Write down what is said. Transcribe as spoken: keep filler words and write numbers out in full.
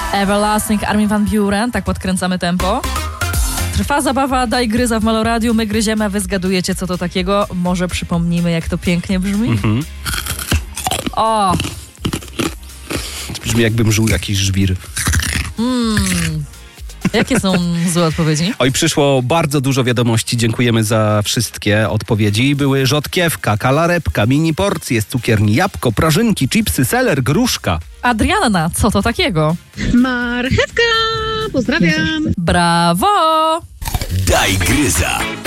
Everlasting, Armin van Buuren, tak podkręcamy tempo. Trwa zabawa, daj gryza w Meloradiu, my gryziemy, a wy zgadujecie, co to takiego. Może przypomnimy, jak to pięknie brzmi? Mhm. O! Brzmi, jakbym żył jakiś żwir. Mm. Jakie są złe odpowiedzi? Oj, przyszło bardzo dużo wiadomości. Dziękujemy za wszystkie odpowiedzi. Były rzodkiewka, kalarepka, mini porcje z cukierni, jabłko, prażynki, chipsy, seler, gruszka. Adrianna, co to takiego? Marchewka! Pozdrawiam! Brawo! Daj gryza!